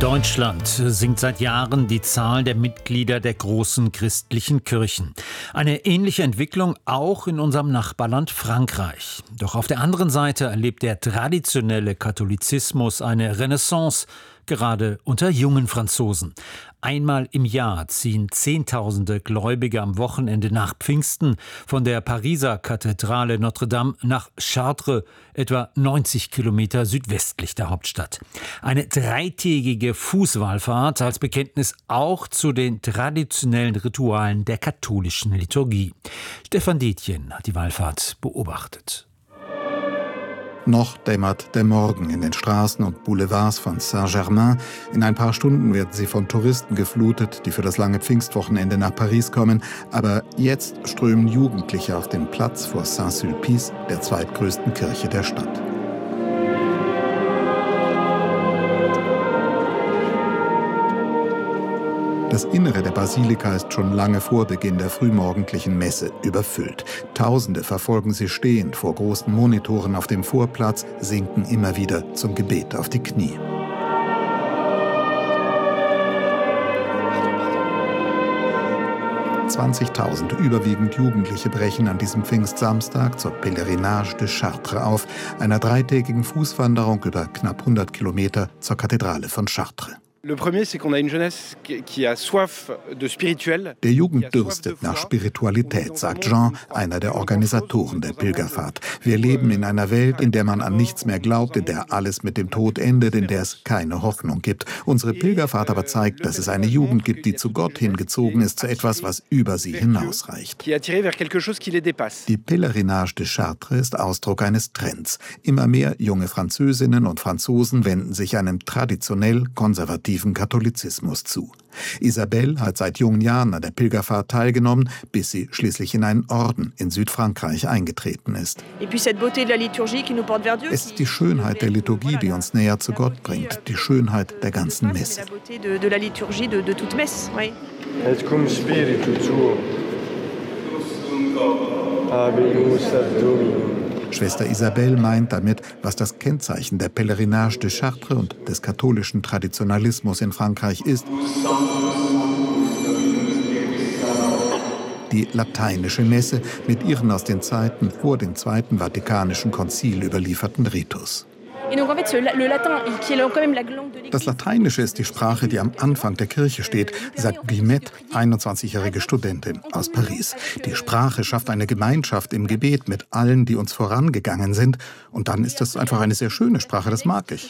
Deutschland sinkt seit Jahren die Zahl der Mitglieder der großen christlichen Kirchen. Eine ähnliche Entwicklung auch in unserem Nachbarland Frankreich. Doch auf der anderen Seite erlebt der traditionelle Katholizismus eine Renaissance, gerade unter jungen Franzosen. Einmal im Jahr ziehen Zehntausende Gläubige am Wochenende nach Pfingsten von der Pariser Kathedrale Notre-Dame nach Chartres, etwa 90 Kilometer südwestlich der Hauptstadt. Eine dreitägige Fußwallfahrt als Bekenntnis auch zu den traditionellen Ritualen der katholischen Liturgie. Stefan Detjen hat die Wallfahrt beobachtet. Noch dämmert der Morgen in den Straßen und Boulevards von Saint-Germain. In ein paar Stunden werden sie von Touristen geflutet, die für das lange Pfingstwochenende nach Paris kommen. Aber jetzt strömen Jugendliche auf den Platz vor Saint-Sulpice, der zweitgrößten Kirche der Stadt. Das Innere der Basilika ist schon lange vor Beginn der frühmorgendlichen Messe überfüllt. Tausende verfolgen sie stehend vor großen Monitoren auf dem Vorplatz, sinken immer wieder zum Gebet auf die Knie. (20.000) überwiegend Jugendliche brechen an diesem Pfingstsamstag zur Pèlerinage de Chartres auf, einer dreitägigen Fußwanderung über knapp 100 Kilometer zur Kathedrale von Chartres. Der Jugend dürstet nach Spiritualität, sagt Jean, einer der Organisatoren der Pilgerfahrt. Wir leben in einer Welt, in der man an nichts mehr glaubt, in der alles mit dem Tod endet, in der es keine Hoffnung gibt. Unsere Pilgerfahrt aber zeigt, dass es eine Jugend gibt, die zu Gott hingezogen ist, zu etwas, was über sie hinausreicht. Die Pèlerinage de Chartres ist Ausdruck eines Trends. Immer mehr junge Französinnen und Franzosen wenden sich einem traditionell konservativen Katholizismus zu. Isabelle hat seit jungen Jahren an der Pilgerfahrt teilgenommen, bis sie schließlich in einen Orden in Südfrankreich eingetreten ist. Es ist die Schönheit der Liturgie, die uns näher zu Gott bringt, die Schönheit der ganzen Messe. Et cum spiritu tuo. Habemus ad Dominum. Schwester Isabelle meint damit, was das Kennzeichen der Pèlerinage de Chartres und des katholischen Traditionalismus in Frankreich ist: die lateinische Messe mit ihren aus den Zeiten vor dem Zweiten Vatikanischen Konzil überlieferten Ritus. Das Lateinische ist die Sprache, die am Anfang der Kirche steht, sagt Guillemette, 21-jährige Studentin aus Paris. Die Sprache schafft eine Gemeinschaft im Gebet mit allen, die uns vorangegangen sind. Und dann ist das einfach eine sehr schöne Sprache, das mag ich.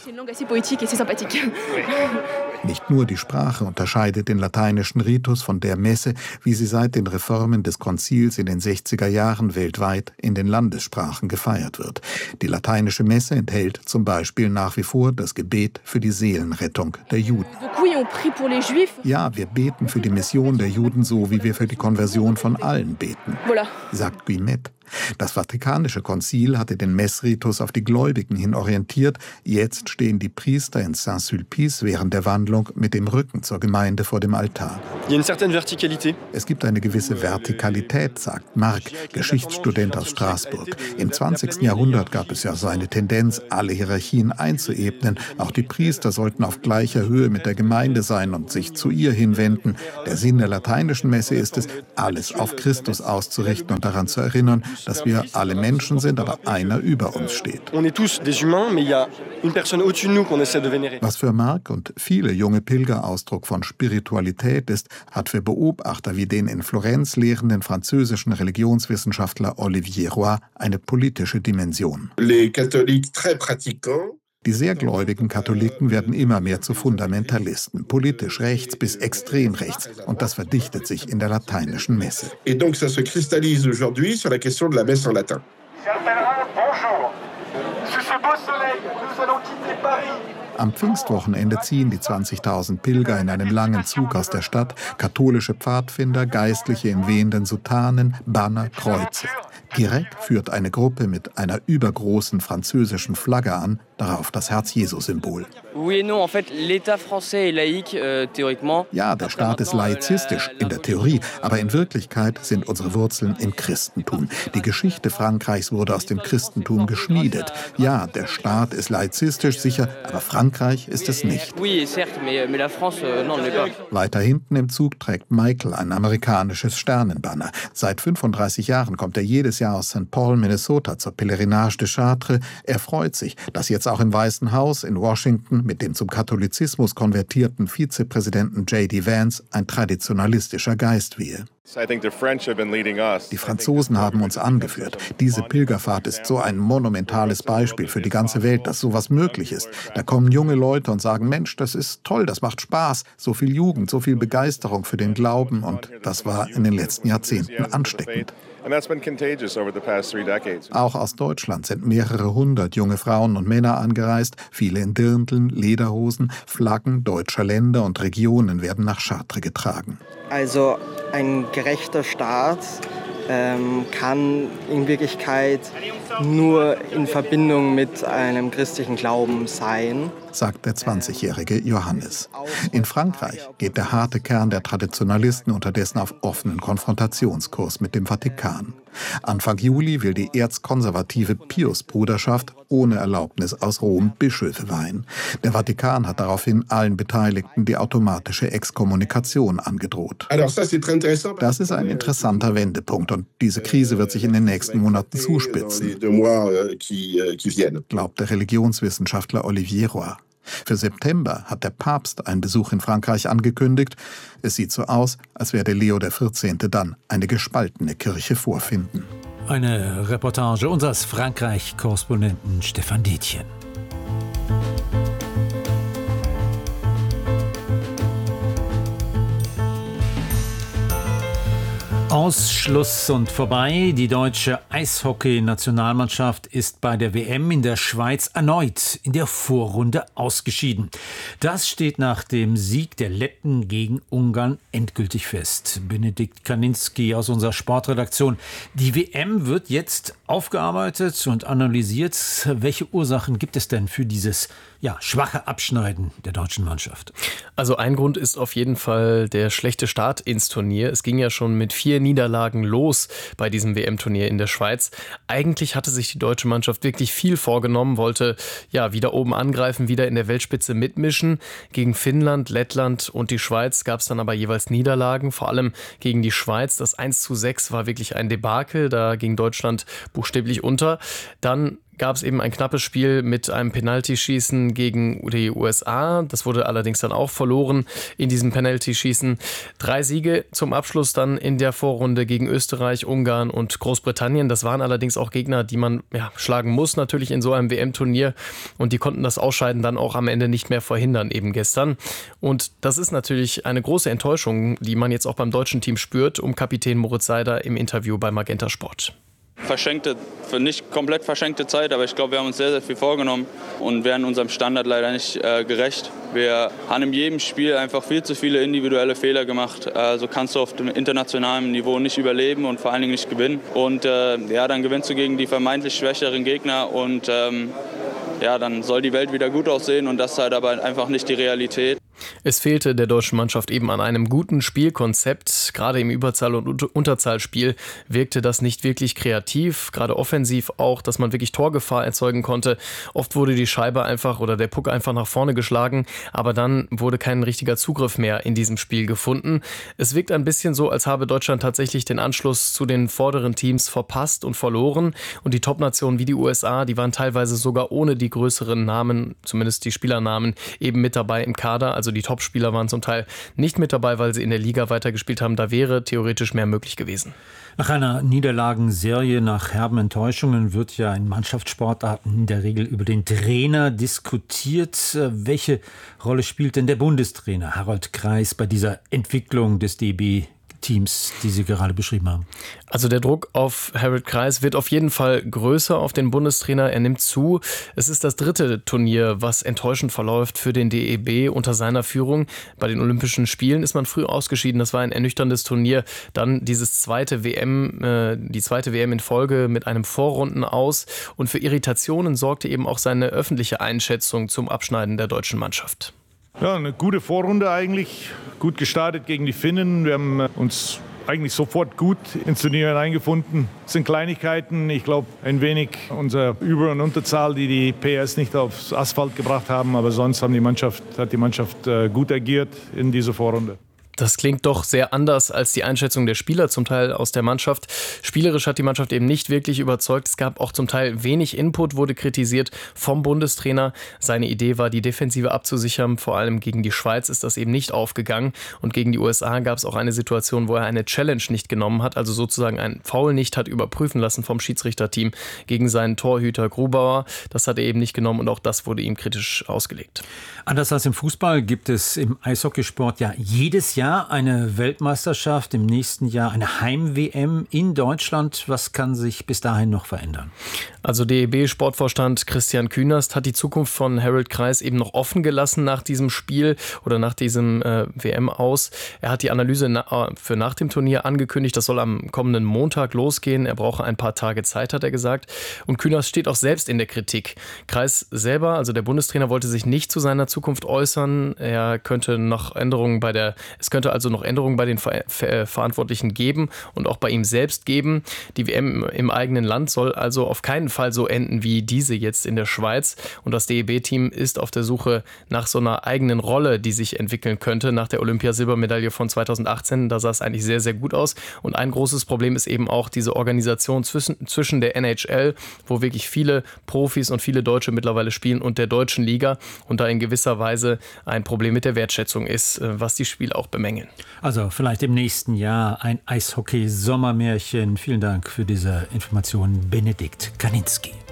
Nicht nur die Sprache unterscheidet den lateinischen Ritus von der Messe, wie sie seit den Reformen des Konzils in den 60er Jahren weltweit in den Landessprachen gefeiert wird. Die lateinische Messe enthält zum Beispiel nach wie vor das Gebet für die Seelenrettung der Juden. Ja, wir beten für die Mission der Juden so, wie wir für die Konversion von allen beten, sagt Guillemette. Das Vatikanische Konzil hatte den Messritus auf die Gläubigen hin orientiert. Jetzt stehen die Priester in Saint-Sulpice während der Wandlung mit dem Rücken zur Gemeinde vor dem Altar. Es gibt eine gewisse Vertikalität, sagt Marc, Geschichtsstudent aus Straßburg. Im 20. Jahrhundert gab es ja so eine Tendenz, alle Hierarchien einzuebnen. Auch die Priester sollten auf gleicher Höhe mit der Gemeinde sein und sich zu ihr hinwenden. Der Sinn der lateinischen Messe ist es, alles auf Christus auszurichten und daran zu erinnern, dass wir alle Menschen sind, aber einer über uns steht. Was für Marc und viele junge Pilger Ausdruck von Spiritualität ist, hat für Beobachter wie den in Florenz lehrenden französischen Religionswissenschaftler Olivier Roy eine politische Dimension. Die sehr gläubigen Katholiken werden immer mehr zu Fundamentalisten, politisch rechts bis extrem rechts. Und das verdichtet sich in der lateinischen Messe. Am Pfingstwochenende ziehen die 20.000 Pilger in einem langen Zug aus der Stadt, katholische Pfadfinder, Geistliche in wehenden Soutanen, Banner, Kreuze. Guirec führt eine Gruppe mit einer übergroßen französischen Flagge an, darauf das Herz-Jesu-Symbol. Ja, der Staat ist laizistisch in der Theorie, aber in Wirklichkeit sind unsere Wurzeln im Christentum. Die Geschichte Frankreichs wurde aus dem Christentum geschmiedet. Ja, der Staat ist laizistisch, sicher, aber Frankreich ist es nicht. Weiter hinten im Zug trägt Michael ein amerikanisches Sternenbanner. Seit 35 Jahren kommt er jedes Jahr aus St. Paul, Minnesota zur Pèlerinage de Chartres. Er freut sich, dass jetzt auch im Weißen Haus in Washington mit dem zum Katholizismus konvertierten Vizepräsidenten J.D. Vance ein traditionalistischer Geist wehe. Die Franzosen haben uns angeführt. Diese Pilgerfahrt ist so ein monumentales Beispiel für die ganze Welt, dass sowas möglich ist. Da kommen junge Leute und sagen, Mensch, das ist toll, das macht Spaß. So viel Jugend, so viel Begeisterung für den Glauben. Und das war in den letzten Jahrzehnten ansteckend. Auch aus Deutschland sind mehrere hundert junge Frauen und Männer angereist. Viele in Dirndln, Lederhosen, Flaggen deutscher Länder und Regionen werden nach Chartres getragen. Also ein gerechter Staat kann in Wirklichkeit nur in Verbindung mit einem christlichen Glauben sein, sagt der 20-jährige Johannes. In Frankreich geht der harte Kern der Traditionalisten unterdessen auf offenen Konfrontationskurs mit dem Vatikan. Anfang Juli will die erzkonservative Pius-Bruderschaft ohne Erlaubnis aus Rom Bischöfe weihen. Der Vatikan hat daraufhin allen Beteiligten die automatische Exkommunikation angedroht. Das ist ein interessanter Wendepunkt und diese Krise wird sich in den nächsten Monaten zuspitzen, glaubt der Religionswissenschaftler Olivier Roy. Für September hat der Papst einen Besuch in Frankreich angekündigt. Es sieht so aus, als werde Leo XIV. Dann eine gespaltene Kirche vorfinden. Eine Reportage unseres Frankreich-Korrespondenten Stefan Detjen. Ausschluss und vorbei. Die deutsche Eishockey-Nationalmannschaft ist bei der WM in der Schweiz erneut in der Vorrunde ausgeschieden. Das steht nach dem Sieg der Letten gegen Ungarn endgültig fest. Benedikt Kaninski aus unserer Sportredaktion. Die WM wird jetzt aufgearbeitet und analysiert. Welche Ursachen gibt es denn für dieses schwache Abschneiden der deutschen Mannschaft? Also ein Grund ist auf jeden Fall der schlechte Start ins Turnier. Es ging ja schon mit 4 Niederlagen los bei diesem WM-Turnier in der Schweiz. Eigentlich hatte sich die deutsche Mannschaft wirklich viel vorgenommen, wollte wieder oben angreifen, wieder in der Weltspitze mitmischen. Gegen Finnland, Lettland und die Schweiz gab es dann aber jeweils Niederlagen, vor allem gegen die Schweiz. Das 1:6 war wirklich ein Debakel, da ging Deutschland buchstäblich unter. Dann gab es eben ein knappes Spiel mit einem Penaltyschießen gegen die USA. Das wurde allerdings dann auch verloren in diesem Penaltyschießen. 3 Siege zum Abschluss dann in der Vorrunde gegen Österreich, Ungarn und Großbritannien. Das waren allerdings auch Gegner, die man schlagen muss natürlich in so einem WM-Turnier. Und die konnten das Ausscheiden dann auch am Ende nicht mehr verhindern, eben gestern. Und das ist natürlich eine große Enttäuschung, die man jetzt auch beim deutschen Team spürt, Kapitän Moritz Seider im Interview bei Magenta Sport. Nicht komplett verschenkte Zeit, aber ich glaube, wir haben uns sehr, sehr viel vorgenommen und werden unserem Standard leider nicht gerecht. Wir haben in jedem Spiel einfach viel zu viele individuelle Fehler gemacht. Also kannst du auf dem internationalen Niveau nicht überleben und vor allen Dingen nicht gewinnen. Und dann gewinnst du gegen die vermeintlich schwächeren Gegner und dann soll die Welt wieder gut aussehen und das ist halt aber einfach nicht die Realität. Es fehlte der deutschen Mannschaft eben an einem guten Spielkonzept. Gerade im Überzahl- und Unterzahlspiel wirkte das nicht wirklich kreativ, gerade offensiv auch, dass man wirklich Torgefahr erzeugen konnte. Oft wurde die Scheibe einfach oder der Puck einfach nach vorne geschlagen, aber dann wurde kein richtiger Zugriff mehr in diesem Spiel gefunden. Es wirkt ein bisschen so, als habe Deutschland tatsächlich den Anschluss zu den vorderen Teams verpasst und verloren. Und die Top-Nationen wie die USA, die waren teilweise sogar ohne die größeren Namen, zumindest die Spielernamen, eben mit dabei im Kader. Also die Topspieler waren zum Teil nicht mit dabei, weil sie in der Liga weitergespielt haben. Da wäre theoretisch mehr möglich gewesen. Nach einer Niederlagenserie, nach herben Enttäuschungen wird ja in Mannschaftssportarten in der Regel über den Trainer diskutiert. Welche Rolle spielt denn der Bundestrainer Harald Kreis bei dieser Entwicklung des DB Teams, die Sie gerade beschrieben haben? Also der Druck auf Harald Kreis wird auf jeden Fall größer auf den Bundestrainer. Er nimmt zu. Es ist das 3. Turnier, was enttäuschend verläuft für den DEB unter seiner Führung. Bei den Olympischen Spielen ist man früh ausgeschieden. Das war ein ernüchterndes Turnier. Dann die zweite WM in Folge mit einem Vorrunden-Aus. Und für Irritationen sorgte eben auch seine öffentliche Einschätzung zum Abschneiden der deutschen Mannschaft. Ja, eine gute Vorrunde eigentlich. Gut gestartet gegen die Finnen. Wir haben uns eigentlich sofort gut ins Turnier eingefunden. Es sind Kleinigkeiten. Ich glaube, ein wenig unsere Über- und Unterzahl, die PS nicht aufs Asphalt gebracht haben. Aber sonst hat die Mannschaft gut agiert in dieser Vorrunde. Das klingt doch sehr anders als die Einschätzung der Spieler, zum Teil aus der Mannschaft. Spielerisch hat die Mannschaft eben nicht wirklich überzeugt. Es gab auch zum Teil wenig Input, wurde kritisiert vom Bundestrainer. Seine Idee war, die Defensive abzusichern. Vor allem gegen die Schweiz ist das eben nicht aufgegangen. Und gegen die USA gab es auch eine Situation, wo er eine Challenge nicht genommen hat, also sozusagen einen Foul nicht hat überprüfen lassen vom Schiedsrichterteam gegen seinen Torhüter Grubauer. Das hat er eben nicht genommen und auch das wurde ihm kritisch ausgelegt. Anders als im Fußball gibt es im Eishockeysport ja jedes Jahr eine Weltmeisterschaft, im nächsten Jahr eine Heim-WM in Deutschland. Was kann sich bis dahin noch verändern? Also DEB-Sportvorstand Christian Künast hat die Zukunft von Harald Kreis eben noch offen gelassen nach diesem Spiel oder nach diesem WM-Aus. Er hat die Analyse für nach dem Turnier angekündigt. Das soll am kommenden Montag losgehen. Er brauche ein paar Tage Zeit, hat er gesagt. Und Künast steht auch selbst in der Kritik. Kreis selber, also der Bundestrainer, wollte sich nicht zu seiner Zukunft äußern. Es könnte also noch Änderungen bei den Verantwortlichen geben und auch bei ihm selbst geben. Die WM im eigenen Land soll also auf keinen Fall so enden wie diese jetzt in der Schweiz. Und das DEB-Team ist auf der Suche nach so einer eigenen Rolle, die sich entwickeln könnte. Nach der Olympiasilbermedaille von 2018, da sah es eigentlich sehr, sehr gut aus. Und ein großes Problem ist eben auch diese Organisation zwischen der NHL, wo wirklich viele Profis und viele Deutsche mittlerweile spielen, und der deutschen Liga. Und da in gewisser Weise ein Problem mit der Wertschätzung ist, was die Spieler auch bemängeln. Also vielleicht im nächsten Jahr ein Eishockey-Sommermärchen. Vielen Dank für diese Information, Benedikt Kaninski.